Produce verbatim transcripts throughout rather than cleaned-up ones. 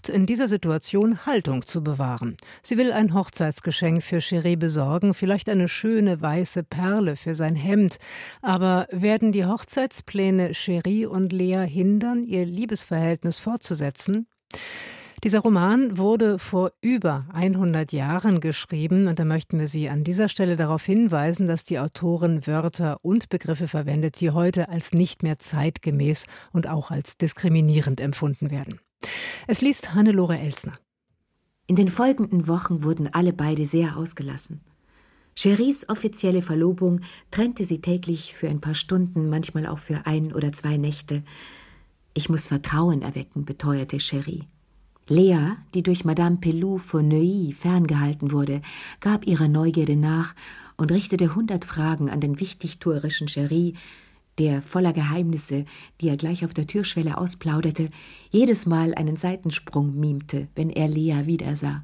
versucht in dieser Situation Haltung zu bewahren. Sie will ein Hochzeitsgeschenk für Cherie besorgen, vielleicht eine schöne weiße Perle für sein Hemd. Aber werden die Hochzeitspläne Cherie und Lea hindern, ihr Liebesverhältnis fortzusetzen? Dieser Roman wurde vor über hundert Jahren geschrieben und da möchten wir Sie an dieser Stelle darauf hinweisen, dass die Autorin Wörter und Begriffe verwendet, die heute als nicht mehr zeitgemäß und auch als diskriminierend empfunden werden. Es liest Hannelore Elsner. In den folgenden Wochen wurden alle beide sehr ausgelassen. Cheries offizielle Verlobung trennte sie täglich für ein paar Stunden, manchmal auch für ein oder zwei Nächte. Ich muss Vertrauen erwecken, beteuerte Cherie. Lea, die durch Madame Pelou von Neuilly ferngehalten wurde, gab ihrer Neugierde nach und richtete hundert Fragen an den wichtigtuerischen Cherie, der voller Geheimnisse, die er gleich auf der Türschwelle ausplauderte, jedes Mal einen Seitensprung mimte, wenn er Lea wiedersah.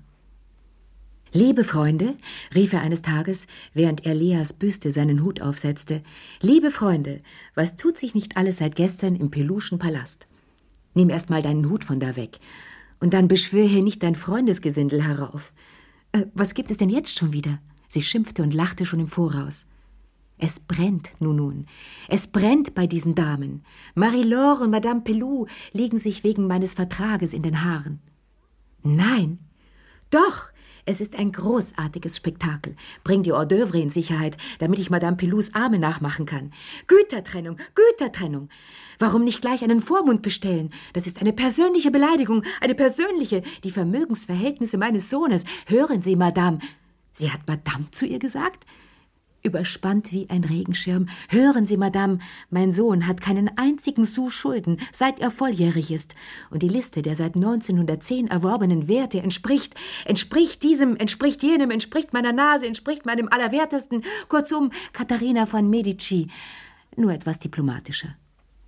»Liebe Freunde«, rief er eines Tages, während er Leas Büste seinen Hut aufsetzte, »liebe Freunde, was tut sich nicht alles seit gestern im Peluschen Palast? Nimm erst mal deinen Hut von da weg. Und dann beschwör hier nicht dein Freundesgesindel herauf. Äh, was gibt es denn jetzt schon wieder?« Sie schimpfte und lachte schon im Voraus. »Es brennt, nun nun. Es brennt bei diesen Damen. Marie-Laure und Madame Pelou liegen sich wegen meines Vertrages in den Haaren.« »Nein, doch, es ist ein großartiges Spektakel. Bring die Hors d'oeuvre in Sicherheit, damit ich Madame Pelous Arme nachmachen kann. Gütertrennung, Gütertrennung. Warum nicht gleich einen Vormund bestellen? Das ist eine persönliche Beleidigung, eine persönliche, die Vermögensverhältnisse meines Sohnes. Hören Sie, Madame.« Sie hat Madame zu ihr gesagt? Überspannt wie ein Regenschirm. »Hören Sie, Madame, mein Sohn hat keinen einzigen Sou Schulden, seit er volljährig ist. Und die Liste der seit neunzehnhundertzehn erworbenen Werte entspricht, entspricht diesem, entspricht jenem, entspricht meiner Nase, entspricht meinem Allerwertesten. Kurzum, Katharina von Medici. Nur etwas diplomatischer.«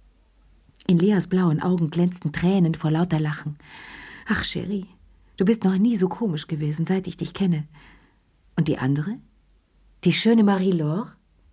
In Leas blauen Augen glänzten Tränen vor lauter Lachen. »Ach, Cherie, du bist noch nie so komisch gewesen, seit ich dich kenne. Und die andere? Die schöne Marie-Laure?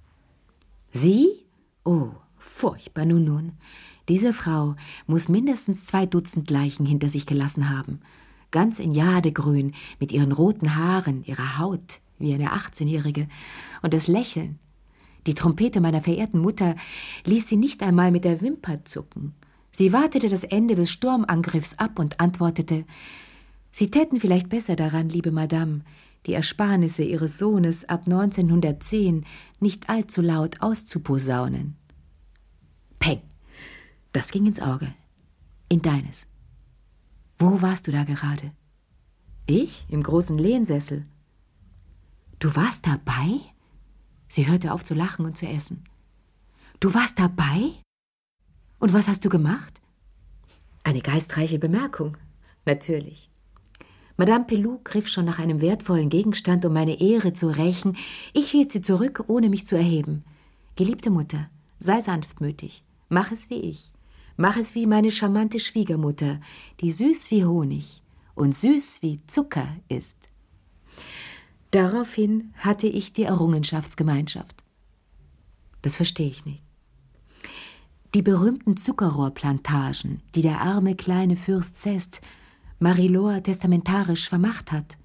Sie? Oh, furchtbar, nun, nun. Diese Frau muss mindestens zwei Dutzend Leichen hinter sich gelassen haben. Ganz in Jadegrün, mit ihren roten Haaren, ihrer Haut, wie eine achtzehnjährige. Und das Lächeln. Die Trompete meiner verehrten Mutter ließ sie nicht einmal mit der Wimper zucken. Sie wartete das Ende des Sturmangriffs ab und antwortete: »Sie täten vielleicht besser daran, liebe Madame, die Ersparnisse Ihres Sohnes ab neunzehnhundertzehn nicht allzu laut auszuposaunen.« Peng! Das ging ins Auge. In deines. »Wo warst du da gerade?« »Ich? Im großen Lehnsessel.« »Du warst dabei?« Sie hörte auf zu lachen und zu essen. »Du warst dabei? Und was hast du gemacht?« »Eine geistreiche Bemerkung. Natürlich. Madame Pelou griff schon nach einem wertvollen Gegenstand, um meine Ehre zu rächen. Ich hielt sie zurück, ohne mich zu erheben. Geliebte Mutter, sei sanftmütig. Mach es wie ich. Mach es wie meine charmante Schwiegermutter, die süß wie Honig und süß wie Zucker ist.« Daraufhin hatte ich die Errungenschaftsgemeinschaft. Das verstehe ich nicht. Die berühmten Zuckerrohrplantagen, die der arme kleine Fürst Sest Marie-Laure testamentarisch vermacht hat.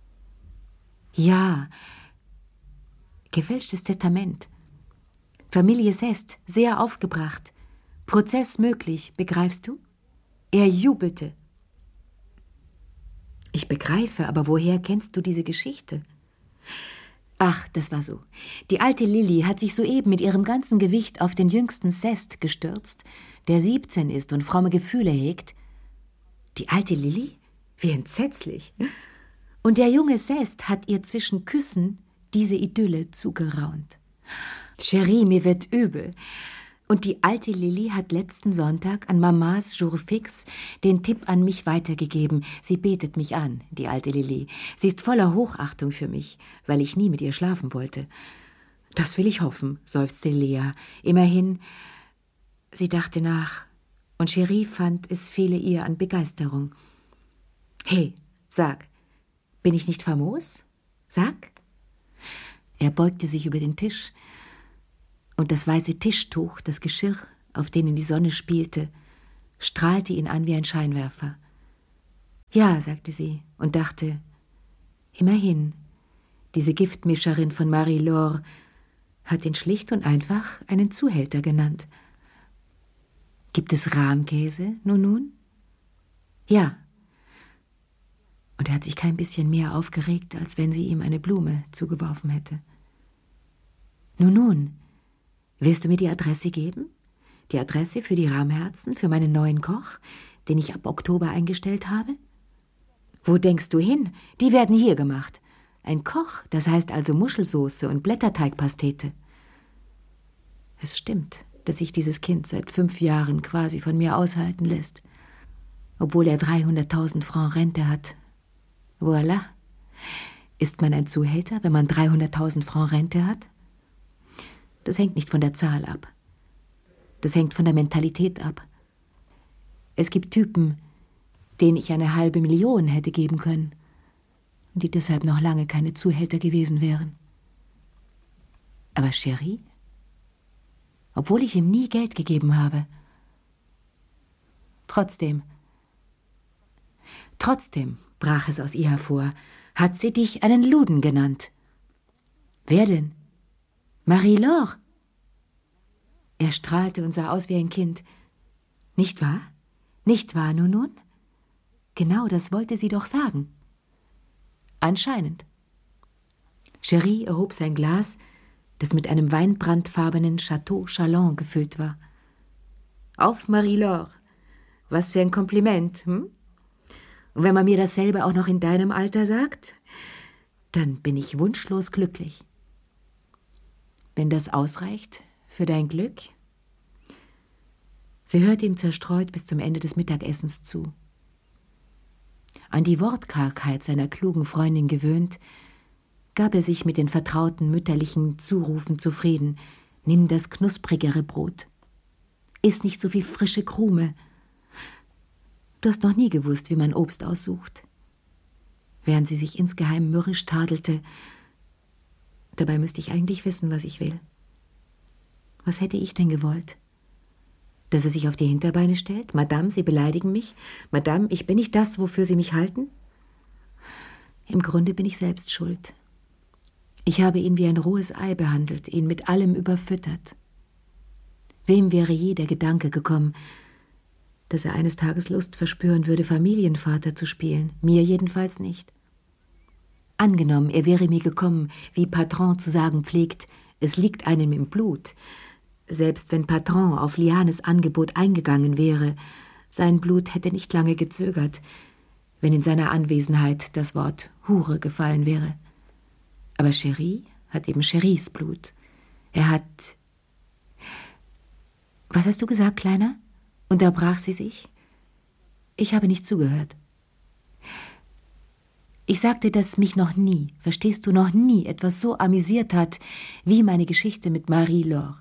Ja, gefälschtes Testament. Familie Sest, sehr aufgebracht. Prozess möglich, begreifst du? Er jubelte. Ich begreife, aber woher kennst du diese Geschichte? Ach, das war so. Die alte Lilli hat sich soeben mit ihrem ganzen Gewicht auf den jüngsten Sest gestürzt, der siebzehn ist und fromme Gefühle hegt. Die alte Lilli? Wie entsetzlich. Und der junge Sest hat ihr zwischen Küssen diese Idylle zugeraunt. Cherie, mir wird übel. Und die alte Lilli hat letzten Sonntag an Mamas Jour fix den Tipp an mich weitergegeben. Sie betet mich an, die alte Lilli. Sie ist voller Hochachtung für mich, weil ich nie mit ihr schlafen wollte. Das will ich hoffen, seufzte Lea. Immerhin, sie dachte nach, und Cherie fand, es fehle ihr an Begeisterung. Hey, sag, bin ich nicht famos? Sag. Er beugte sich über den Tisch, und das weiße Tischtuch, das Geschirr, auf denen die Sonne spielte, strahlte ihn an wie ein Scheinwerfer. Ja, sagte sie und dachte, immerhin, diese Giftmischerin von Marie-Laure hat ihn schlicht und einfach einen Zuhälter genannt. Gibt es Rahmkäse, nun nun? Ja. Und er hat sich kein bisschen mehr aufgeregt, als wenn sie ihm eine Blume zugeworfen hätte. Nun nun, willst du mir die Adresse geben? Die Adresse für die Rahmherzen, für meinen neuen Koch, den ich ab Oktober eingestellt habe? Wo denkst du hin? Die werden hier gemacht. Ein Koch, das heißt also Muschelsoße und Blätterteigpastete. Es stimmt, dass sich dieses Kind seit fünf Jahren quasi von mir aushalten lässt, obwohl er dreihunderttausend Francs Rente hat. Voilà. Ist man ein Zuhälter, wenn man dreihunderttausend Francs Rente hat? Das hängt nicht von der Zahl ab. Das hängt von der Mentalität ab. Es gibt Typen, denen ich eine halbe Million hätte geben können, die deshalb noch lange keine Zuhälter gewesen wären. Aber Chéri, obwohl ich ihm nie Geld gegeben habe, trotzdem, trotzdem, brach es aus ihr hervor, hat sie dich einen Luden genannt. Wer denn? Marie-Laure. Er strahlte und sah aus wie ein Kind. Nicht wahr? Nicht wahr, nun nun? Genau, das wollte sie doch sagen. Anscheinend. Chéri erhob sein Glas, das mit einem weinbrandfarbenen Chateau Chalon gefüllt war. Auf, Marie-Laure. Was für ein Kompliment, hm? Und wenn man mir dasselbe auch noch in deinem Alter sagt, dann bin ich wunschlos glücklich. Wenn das ausreicht für dein Glück? Sie hörte ihm zerstreut bis zum Ende des Mittagessens zu. An die Wortkargheit seiner klugen Freundin gewöhnt, gab er sich mit den vertrauten mütterlichen Zurufen zufrieden. Nimm das knusprigere Brot. Iss nicht so viel frische Krume. Du hast noch nie gewusst, wie man Obst aussucht. Während sie sich insgeheim mürrisch tadelte, dabei müsste ich eigentlich wissen, was ich will. Was hätte ich denn gewollt? Dass er sich auf die Hinterbeine stellt? Madame, Sie beleidigen mich? Madame, ich bin nicht das, wofür Sie mich halten? Im Grunde bin ich selbst schuld. Ich habe ihn wie ein rohes Ei behandelt, ihn mit allem überfüttert. Wem wäre je der Gedanke gekommen, dass er eines Tages Lust verspüren würde, Familienvater zu spielen? Mir jedenfalls nicht. Angenommen, er wäre mir gekommen, wie Patron zu sagen pflegt, es liegt einem im Blut. Selbst wenn Patron auf Lianes Angebot eingegangen wäre, sein Blut hätte nicht lange gezögert, wenn in seiner Anwesenheit das Wort Hure gefallen wäre. Aber Chéri hat eben Chéris Blut. Er hat... Was hast du gesagt, Kleiner? Unterbrach sie sich. Ich habe nicht zugehört. Ich sagte, dass mich noch nie, verstehst du, noch nie etwas so amüsiert hat, wie meine Geschichte mit Marie-Laure.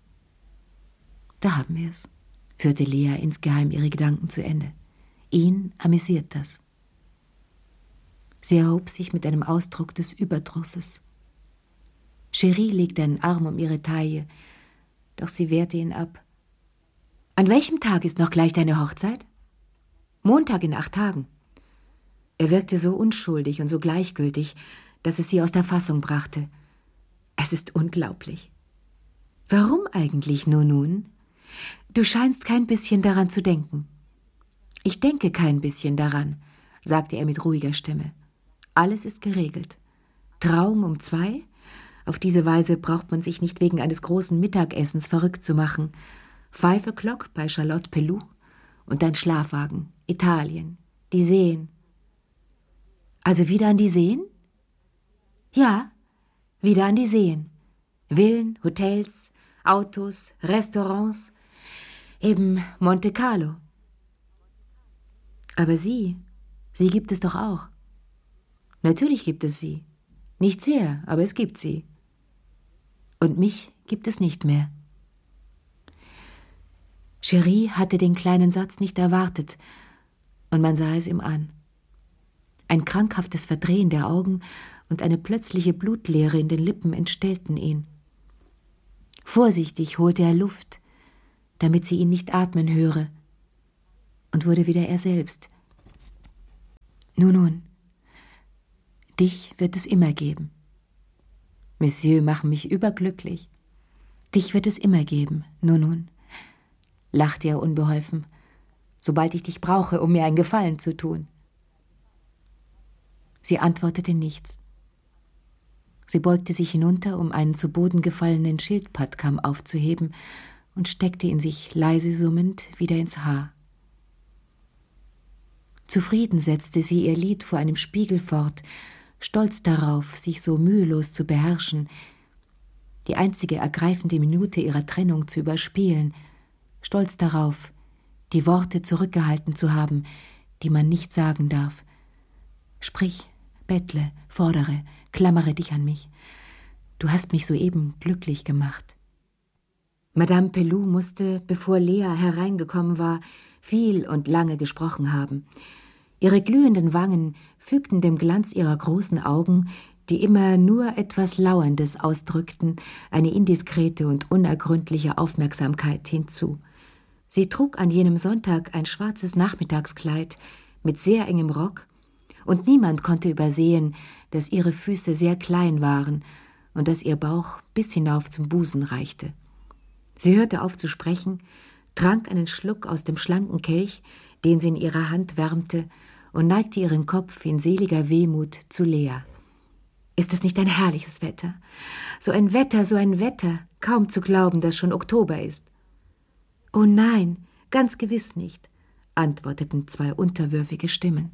Da haben wir es, führte Lea insgeheim ihre Gedanken zu Ende. Ihn amüsiert das. Sie erhob sich mit einem Ausdruck des Überdrusses. Chéri legte einen Arm um ihre Taille, doch sie wehrte ihn ab. An welchem Tag ist noch gleich deine Hochzeit? Montag in acht Tagen. Er wirkte so unschuldig und so gleichgültig, dass es sie aus der Fassung brachte. Es ist unglaublich. Warum eigentlich, nun nun? Du scheinst kein bisschen daran zu denken. Ich denke kein bisschen daran, sagte er mit ruhiger Stimme. Alles ist geregelt. Trauung um zwei? Auf diese Weise braucht man sich nicht wegen eines großen Mittagessens verrückt zu machen. Five o'clock bei Charlotte Pelou und dein Schlafwagen, Italien, die Seen. Also wieder an die Seen? Ja, wieder an die Seen. Villen, Hotels, Autos, Restaurants, eben Monte Carlo. Aber sie, sie gibt es doch auch. Natürlich gibt es sie. Nicht sehr, aber es gibt sie. Und mich gibt es nicht mehr. Chéri hatte den kleinen Satz nicht erwartet, und man sah es ihm an. Ein krankhaftes Verdrehen der Augen und eine plötzliche Blutleere in den Lippen entstellten ihn. Vorsichtig holte er Luft, damit sie ihn nicht atmen höre, und wurde wieder er selbst, Nun, nun, dich wird es immer geben. Monsieur machen mich überglücklich. Dich wird es immer geben, nun, nun, lachte er unbeholfen, sobald ich dich brauche, um mir einen Gefallen zu tun. Sie antwortete nichts. Sie beugte sich hinunter, um einen zu Boden gefallenen Schildpattkamm aufzuheben und steckte ihn sich leise summend wieder ins Haar. Zufrieden setzte sie ihr Lied vor einem Spiegel fort, stolz darauf, sich so mühelos zu beherrschen, die einzige ergreifende Minute ihrer Trennung zu überspielen, stolz darauf, die Worte zurückgehalten zu haben, die man nicht sagen darf. Sprich, bettle, fordere, klammere dich an mich. Du hast mich soeben glücklich gemacht. Madame Peloux musste, bevor Lea hereingekommen war, viel und lange gesprochen haben. Ihre glühenden Wangen fügten dem Glanz ihrer großen Augen, die immer nur etwas Lauerndes ausdrückten, eine indiskrete und unergründliche Aufmerksamkeit hinzu. Sie trug an jenem Sonntag ein schwarzes Nachmittagskleid mit sehr engem Rock, und niemand konnte übersehen, dass ihre Füße sehr klein waren und dass ihr Bauch bis hinauf zum Busen reichte. Sie hörte auf zu sprechen, trank einen Schluck aus dem schlanken Kelch, den sie in ihrer Hand wärmte, und neigte ihren Kopf in seliger Wehmut zu Lea. »Ist es nicht ein herrliches Wetter? So ein Wetter, so ein Wetter, kaum zu glauben, dass schon Oktober ist.« »Oh nein, ganz gewiss nicht«, antworteten zwei unterwürfige Stimmen.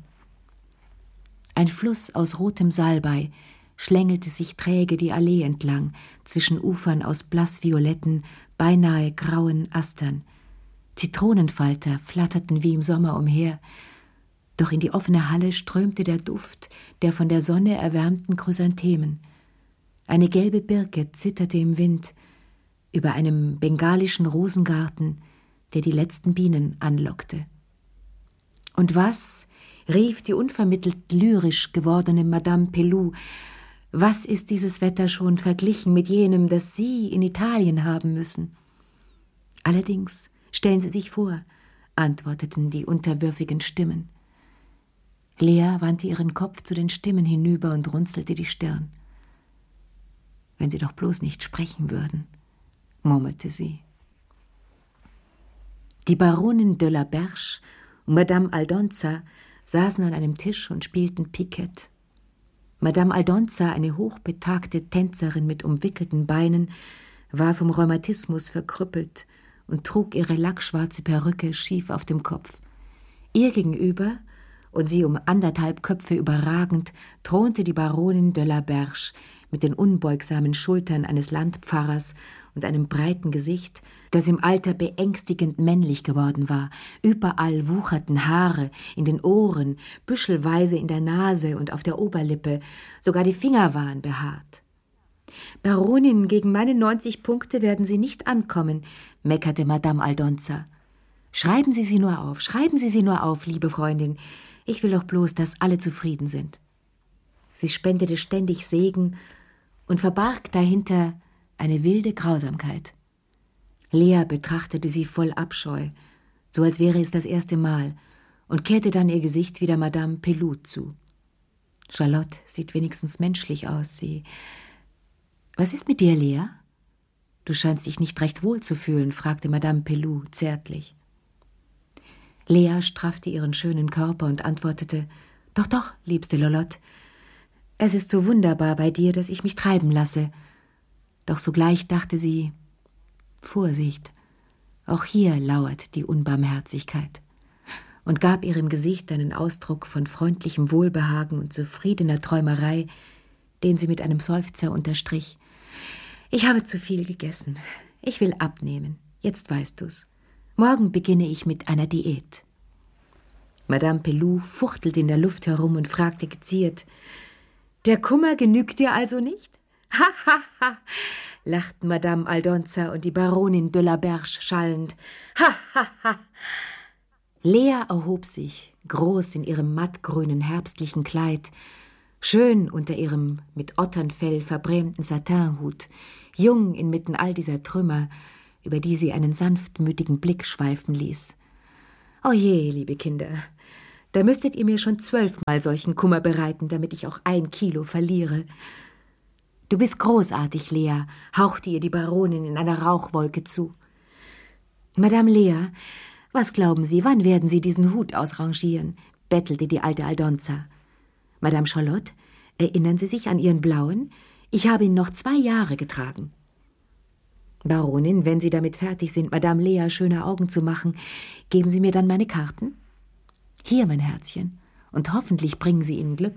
Ein Fluss aus rotem Salbei schlängelte sich träge die Allee entlang, zwischen Ufern aus blassvioletten, beinahe grauen Astern. Zitronenfalter flatterten wie im Sommer umher, doch in die offene Halle strömte der Duft der von der Sonne erwärmten Chrysanthemen. Eine gelbe Birke zitterte im Wind über einem bengalischen Rosengarten, der die letzten Bienen anlockte. »Und was«, rief die unvermittelt lyrisch gewordene Madame Peloux, »was ist dieses Wetter schon verglichen mit jenem, das Sie in Italien haben müssen?« »Allerdings, stellen Sie sich vor«, antworteten die unterwürfigen Stimmen. Lea wandte ihren Kopf zu den Stimmen hinüber und runzelte die Stirn. »Wenn sie doch bloß nicht sprechen würden«, murmelte sie. Die Baronin de la Berche und Madame Aldonza saßen an einem Tisch und spielten Piquet. Madame Aldonza, eine hochbetagte Tänzerin mit umwickelten Beinen, war vom Rheumatismus verkrüppelt und trug ihre lackschwarze Perücke schief auf dem Kopf. Ihr gegenüber, und sie um anderthalb Köpfe überragend, thronte die Baronin de la Berche mit den unbeugsamen Schultern eines Landpfarrers und einem breiten Gesicht, das im Alter beängstigend männlich geworden war. Überall wucherten Haare, in den Ohren, büschelweise in der Nase und auf der Oberlippe, sogar die Finger waren behaart. »Baronin, gegen meine neunzig Punkte werden Sie nicht ankommen«, meckerte Madame Aldonza. »Schreiben Sie sie nur auf, schreiben Sie sie nur auf, liebe Freundin. Ich will doch bloß, dass alle zufrieden sind.« Sie spendete ständig Segen und verbarg dahinter eine wilde Grausamkeit. Lea betrachtete sie voll Abscheu, so als wäre es das erste Mal, und kehrte dann ihr Gesicht wieder Madame Peloux zu. »Charlotte sieht wenigstens menschlich aus, sie... Was ist mit dir, Lea? Du scheinst dich nicht recht wohl zu fühlen«, fragte Madame Peloux zärtlich. Lea straffte ihren schönen Körper und antwortete, »Doch, doch, liebste Lolotte, es ist so wunderbar bei dir, dass ich mich treiben lasse.« Doch sogleich dachte sie, »Vorsicht, auch hier lauert die Unbarmherzigkeit«, und gab ihrem Gesicht einen Ausdruck von freundlichem Wohlbehagen und zufriedener Träumerei, den sie mit einem Seufzer unterstrich. »Ich habe zu viel gegessen. Ich will abnehmen. Jetzt weißt du's. Morgen beginne ich mit einer Diät.« Madame Peloux fuchtelte in der Luft herum und fragte geziert, »Der Kummer genügt dir also nicht?« »Ha, ha, ha«, lachten Madame Aldonza und die Baronin de la Berche schallend. »Ha, ha, ha.« Lea erhob sich, groß in ihrem mattgrünen herbstlichen Kleid, schön unter ihrem mit Otternfell verbrämten Satinhut, jung inmitten all dieser Trümmer, über die sie einen sanftmütigen Blick schweifen ließ. »O je, liebe Kinder, Da müsstet ihr mir schon zwölfmal solchen Kummer bereiten, damit ich auch ein Kilo verliere. »Du bist großartig, Lea«, hauchte ihr die Baronin in einer Rauchwolke zu. »Madame Lea, was glauben Sie, wann werden Sie diesen Hut ausrangieren?« bettelte die alte Aldonza. »Madame Charlotte, erinnern Sie sich an Ihren blauen? Ich habe ihn noch zwei Jahre getragen.« »Baronin, wenn Sie damit fertig sind, Madame Lea schöne Augen zu machen, geben Sie mir dann meine Karten?« »Hier, mein Herzchen, und hoffentlich bringen sie Ihnen Glück.«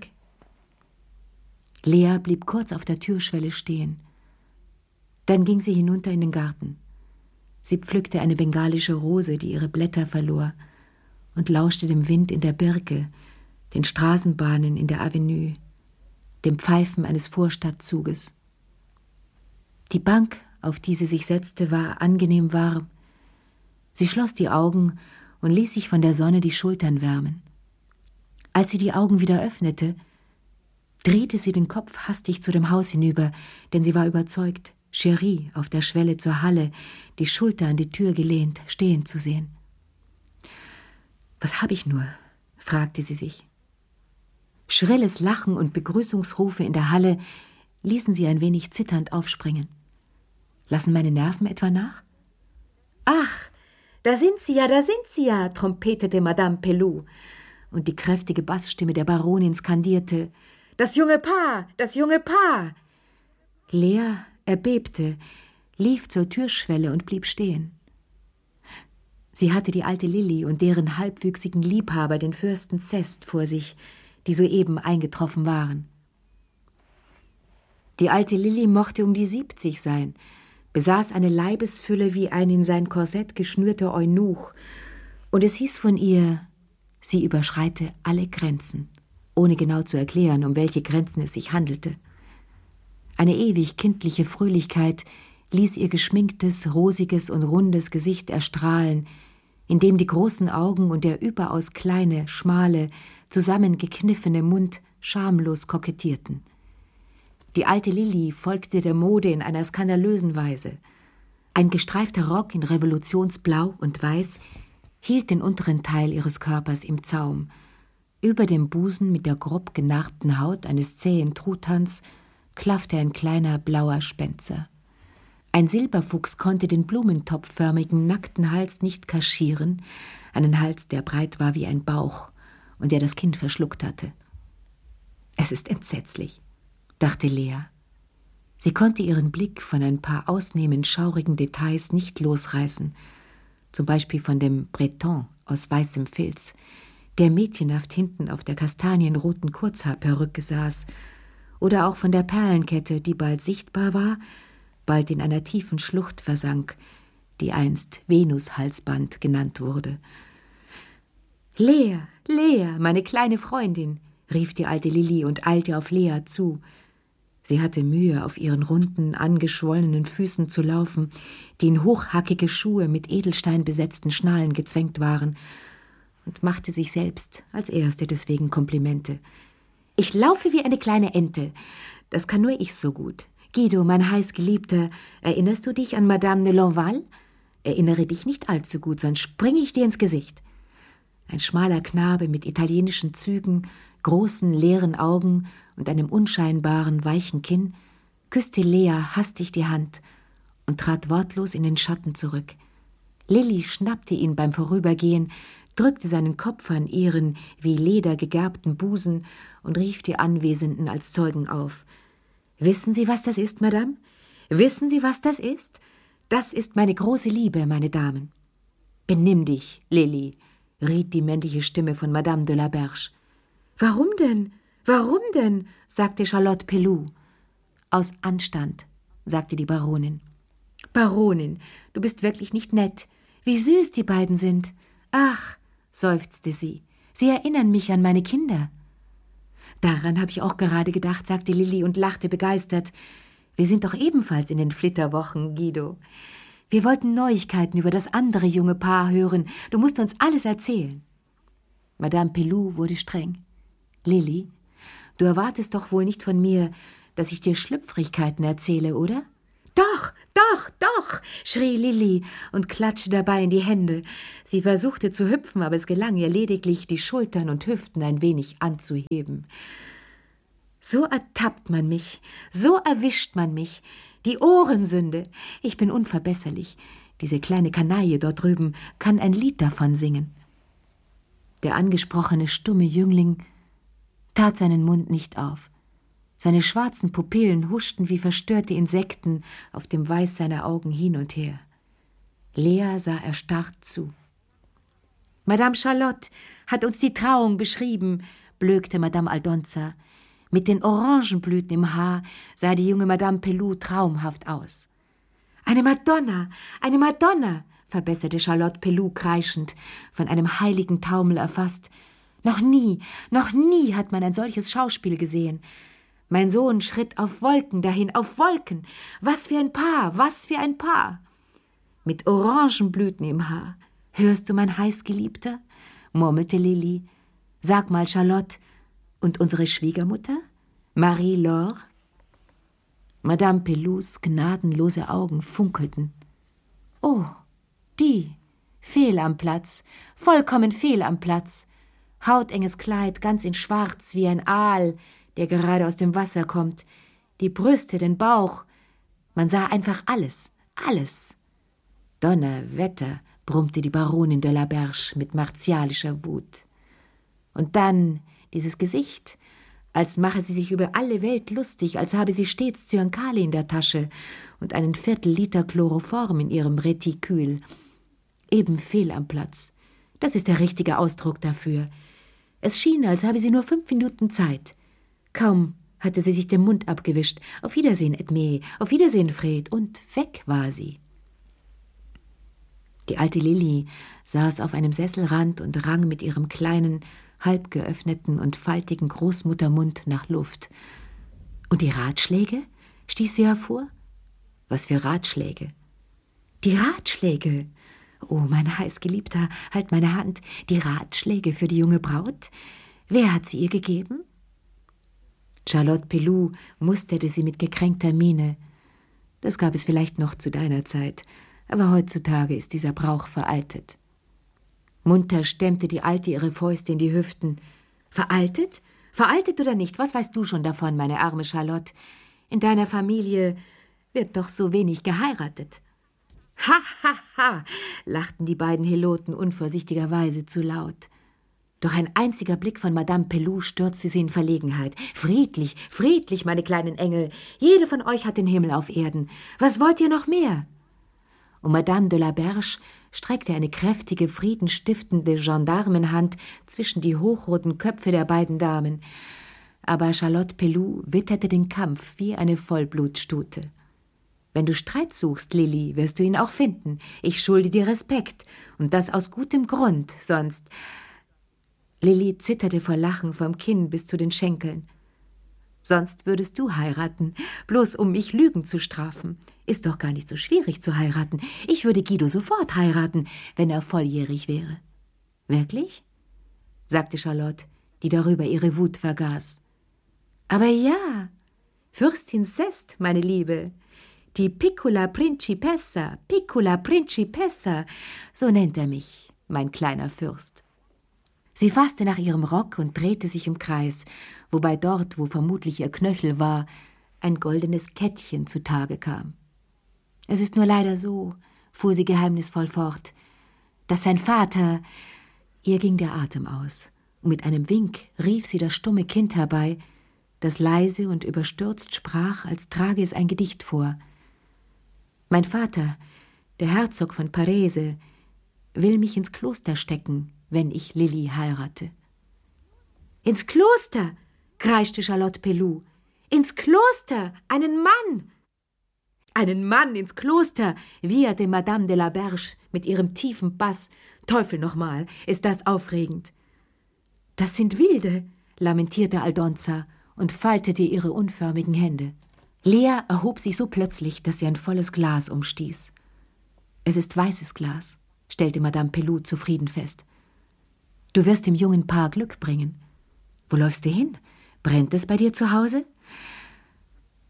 Lea blieb kurz auf der Türschwelle stehen. Dann ging sie hinunter in den Garten. Sie pflückte eine bengalische Rose, die ihre Blätter verlor, und lauschte dem Wind in der Birke, den Straßenbahnen in der Avenue, dem Pfeifen eines Vorstadtzuges. Die Bank, auf die sie sich setzte, war angenehm warm. Sie schloss die Augen und ließ sich von der Sonne die Schultern wärmen. Als sie die Augen wieder öffnete, drehte sie den Kopf hastig zu dem Haus hinüber, denn sie war überzeugt, Chérie auf der Schwelle zur Halle, die Schulter an die Tür gelehnt, stehen zu sehen. »Was hab ich nur?« fragte sie sich. Schrilles Lachen und Begrüßungsrufe in der Halle ließen sie ein wenig zitternd aufspringen. »Lassen meine Nerven etwa nach?« »Ach, da sind Sie ja, da sind Sie ja«, trompetete Madame Pelou, und die kräftige Bassstimme der Baronin skandierte: »Das junge Paar, das junge Paar!« Lea erbebte, lief zur Türschwelle und blieb stehen. Sie hatte die alte Lilli und deren halbwüchsigen Liebhaber, den Fürsten Zest, vor sich, die soeben eingetroffen waren. Die alte Lilli mochte um die siebzig sein, besaß eine Leibesfülle wie ein in sein Korsett geschnürter Eunuch, und es hieß von ihr, sie überschreite alle Grenzen, ohne genau zu erklären, um welche Grenzen es sich handelte. Eine ewig kindliche Fröhlichkeit ließ ihr geschminktes, rosiges und rundes Gesicht erstrahlen, in dem die großen Augen und der überaus kleine, schmale, zusammengekniffene Mund schamlos kokettierten. Die alte Lilli folgte der Mode in einer skandalösen Weise. Ein gestreifter Rock in Revolutionsblau und Weiß hielt den unteren Teil ihres Körpers im Zaum. Über dem Busen mit der grob genarbten Haut eines zähen Truthahns klaffte ein kleiner blauer Spenzer. Ein Silberfuchs konnte den blumentopfförmigen, nackten Hals nicht kaschieren, einen Hals, der breit war wie ein Bauch und der das Kind verschluckt hatte. »Es ist entsetzlich«, dachte Lea. Sie konnte ihren Blick von ein paar ausnehmend schaurigen Details nicht losreißen, zum Beispiel von dem Breton aus weißem Filz, der mädchenhaft hinten auf der kastanienroten Kurzhaarperücke saß, oder auch von der Perlenkette, die bald sichtbar war, bald in einer tiefen Schlucht versank, die einst Venushalsband genannt wurde. »Lea, Lea, meine kleine Freundin«, rief die alte Lilli und eilte auf Lea zu. Sie hatte Mühe, auf ihren runden, angeschwollenen Füßen zu laufen, die in hochhackige Schuhe mit edelsteinbesetzten Schnallen gezwängt waren, und machte sich selbst als Erste deswegen Komplimente. »Ich laufe wie eine kleine Ente. Das kann nur ich so gut. Guido, mein heißgeliebter, erinnerst du dich an Madame de Lonval? Erinnere dich nicht allzu gut, sonst springe ich dir ins Gesicht.« Ein schmaler Knabe mit italienischen Zügen, großen, leeren Augen und einem unscheinbaren, weichen Kinn küsste Lea hastig die Hand und trat wortlos in den Schatten zurück. Lilli schnappte ihn beim Vorübergehen, drückte seinen Kopf an ihren wie Leder gegerbten Busen und rief die Anwesenden als Zeugen auf. »Wissen Sie, was das ist, Madame? Wissen Sie, was das ist? Das ist meine große Liebe, meine Damen.« »Benimm dich, Lilli«, riet die männliche Stimme von Madame de la Berche. »Warum denn? Warum denn?« sagte Charlotte Pelou. »Aus Anstand«, sagte die Baronin. »Baronin, du bist wirklich nicht nett. Wie süß die beiden sind. Ach«, seufzte sie, »sie erinnern mich an meine Kinder.« »Daran habe ich auch gerade gedacht«, sagte Lilli und lachte begeistert. »Wir sind doch ebenfalls in den Flitterwochen, Guido. Wir wollten Neuigkeiten über das andere junge Paar hören. Du musst uns alles erzählen.« Madame Pelou wurde streng. »Lilli, du erwartest doch wohl nicht von mir, dass ich dir Schlüpfrigkeiten erzähle, oder?« Doch, doch, doch, schrie Lilli und klatschte dabei in die Hände. Sie versuchte zu hüpfen, aber es gelang ihr lediglich, die Schultern und Hüften ein wenig anzuheben. So ertappt man mich, so erwischt man mich. Die Ohrensünde. Ich bin unverbesserlich. Diese kleine Kanaille dort drüben kann ein Lied davon singen. Der angesprochene stumme Jüngling tat seinen Mund nicht auf. Seine schwarzen Pupillen huschten wie verstörte Insekten auf dem Weiß seiner Augen hin und her. Lea sah erstarrt zu. »Madame Charlotte hat uns die Trauung beschrieben«, blökte Madame Aldonza. Mit den Orangenblüten im Haar sah die junge Madame Peloux traumhaft aus. »Eine Madonna, eine Madonna«, verbesserte Charlotte Peloux kreischend, von einem heiligen Taumel erfasst. »Noch nie, noch nie hat man ein solches Schauspiel gesehen. Mein Sohn schritt auf Wolken dahin, auf Wolken. Was für ein Paar, was für ein Paar!« »Mit Orangenblüten im Haar. Hörst du, mein Heißgeliebter?« murmelte Lilli. »Sag mal, Charlotte, und unsere Schwiegermutter? Marie-Laure?« Madame Pelouxs gnadenlose Augen funkelten. »Oh, die, fehl am Platz, vollkommen fehl am Platz. Hautenges Kleid, ganz in Schwarz, wie ein Aal, der gerade aus dem Wasser kommt. Die Brüste, den Bauch. Man sah einfach alles, alles.« »Donnerwetter«, brummte die Baronin de la Berge mit martialischer Wut. Und dann dieses Gesicht, als mache sie sich über alle Welt lustig, als habe sie stets Zyankali in der Tasche und einen Viertel-Liter Chloroform in ihrem Retikül. Eben fehl am Platz. Das ist der richtige Ausdruck dafür. Es schien, als habe sie nur fünf Minuten Zeit. Kaum hatte sie sich den Mund abgewischt. Auf Wiedersehen, Edmé, auf Wiedersehen, Fred. Und weg war sie. Die alte Lilli saß auf einem Sesselrand und rang mit ihrem kleinen, halb geöffneten und faltigen Großmuttermund nach Luft. »Und die Ratschläge?« stieß sie hervor. »Was für Ratschläge?« »Die Ratschläge! Oh, mein Heißgeliebter, halt meine Hand. Die Ratschläge für die junge Braut? Wer hat sie ihr gegeben?« Charlotte Peloux musterte sie mit gekränkter Miene. »Das gab es vielleicht noch zu deiner Zeit, aber heutzutage ist dieser Brauch veraltet.« Munter stemmte die Alte ihre Fäuste in die Hüften. »Veraltet? Veraltet oder nicht? Was weißt du schon davon, meine arme Charlotte? In deiner Familie wird doch so wenig geheiratet.« »Ha, ha, ha«, lachten die beiden Heloten unvorsichtigerweise zu laut. Doch ein einziger Blick von Madame Peloux stürzte sie in Verlegenheit. »Friedlich, friedlich, meine kleinen Engel. Jede von euch hat den Himmel auf Erden. Was wollt ihr noch mehr?« Und Madame de la Berge streckte eine kräftige, friedenstiftende Gendarmenhand zwischen die hochroten Köpfe der beiden Damen. Aber Charlotte Peloux witterte den Kampf wie eine Vollblutstute. »Wenn du Streit suchst, Lilli, wirst du ihn auch finden. Ich schulde dir Respekt, und das aus gutem Grund, sonst...« Lilli zitterte vor Lachen vom Kinn bis zu den Schenkeln. »Sonst würdest du heiraten, bloß um mich Lügen zu strafen. Ist doch gar nicht so schwierig zu heiraten. Ich würde Guido sofort heiraten, wenn er volljährig wäre.« »Wirklich?« sagte Charlotte, die darüber ihre Wut vergaß. »Aber ja, Fürstin Sest, meine Liebe, die Piccola Principessa, Piccola Principessa, so nennt er mich, mein kleiner Fürst.« Sie fasste nach ihrem Rock und drehte sich im Kreis, wobei dort, wo vermutlich ihr Knöchel war, ein goldenes Kettchen zutage kam. »Es ist nur leider so«, fuhr sie geheimnisvoll fort, »dass sein Vater...« Ihr ging der Atem aus, und mit einem Wink rief sie das stumme Kind herbei, das leise und überstürzt sprach, als trage es ein Gedicht vor. »Mein Vater, der Herzog von Parese, will mich ins Kloster stecken, wenn ich Lilli heirate.« »Ins Kloster«, kreischte Charlotte Peloux. »Ins Kloster, einen Mann!« »Einen Mann ins Kloster«, wieherte Madame de la Berge mit ihrem tiefen Bass. »Teufel nochmal, ist das aufregend!« »Das sind Wilde«, lamentierte Aldonza und faltete ihre unförmigen Hände. Lea erhob sich so plötzlich, dass sie ein volles Glas umstieß. »Es ist weißes Glas«, stellte Madame Peloux zufrieden fest. »Du wirst dem jungen Paar Glück bringen. Wo läufst du hin? Brennt es bei dir zu Hause?«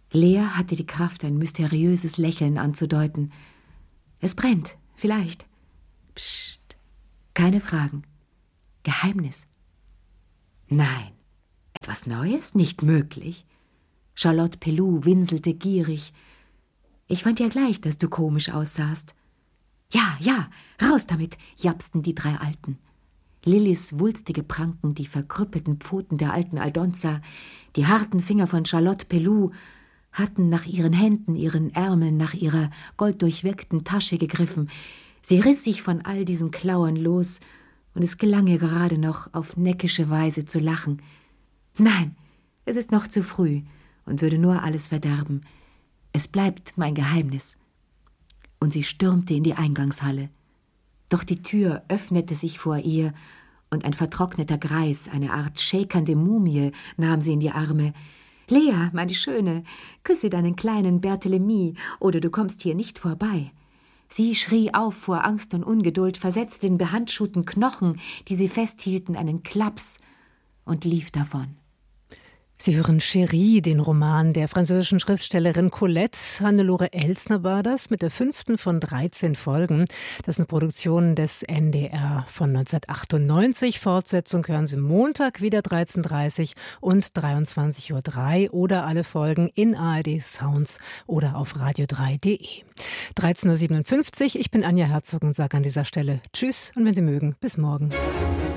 Lea hatte die Kraft, ein mysteriöses Lächeln anzudeuten. »Es brennt, vielleicht.« »Psst, keine Fragen. Geheimnis.« »Nein, etwas Neues? Nicht möglich.« Charlotte Pelou winselte gierig. »Ich fand ja gleich, dass du komisch aussahst.« »Ja, ja, raus damit«, japsten die drei Alten. Lillys wulstige Pranken, die verkrüppelten Pfoten der alten Aldonza, die harten Finger von Charlotte Pelou hatten nach ihren Händen, ihren Ärmeln, nach ihrer golddurchwirkten Tasche gegriffen. Sie riss sich von all diesen Klauern los, und es gelang ihr gerade noch, auf neckische Weise zu lachen. »Nein, es ist noch zu früh und würde nur alles verderben. Es bleibt mein Geheimnis.« Und sie stürmte in die Eingangshalle. Doch die Tür öffnete sich vor ihr, und ein vertrockneter Greis, eine Art schäkernde Mumie, nahm sie in die Arme. »Lea, meine Schöne, küsse deinen kleinen Berthelemy, oder du kommst hier nicht vorbei.« Sie schrie auf vor Angst und Ungeduld, versetzte den behandschuhten Knochen, die sie festhielten, einen Klaps und lief davon. Sie hören Chérie, den Roman der französischen Schriftstellerin Colette. Hannelore Elsner war das, mit der fünften von dreizehn Folgen. Das ist eine Produktion des N D R von neunzehnhundertachtundneunzig. Fortsetzung hören Sie Montag wieder dreizehn Uhr dreißig und dreiundzwanzig Uhr drei oder alle Folgen in A R D Sounds oder auf radio drei punkt de. dreizehn Uhr siebenundfünfzig, ich bin Anja Herzog und sage an dieser Stelle Tschüss und wenn Sie mögen, bis morgen.